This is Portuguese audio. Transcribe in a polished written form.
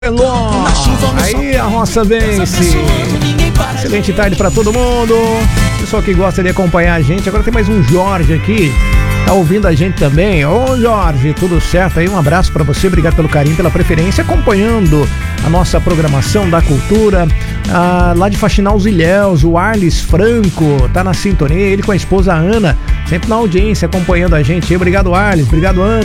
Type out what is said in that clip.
Aí a roça vence. Excelente tarde pra todo mundo. Pessoal que gosta de acompanhar a gente. Agora tem mais um Jorge aqui. Tá ouvindo a gente também. Ô Jorge, tudo certo aí? Um abraço pra você. Obrigado pelo carinho, pela preferência. Acompanhando a nossa programação da cultura. Lá de Faxinal os Ilhéus, o Arles Franco tá na sintonia. Ele com a esposa Ana, sempre na audiência, acompanhando a gente. Obrigado, Arles. Obrigado, Ana.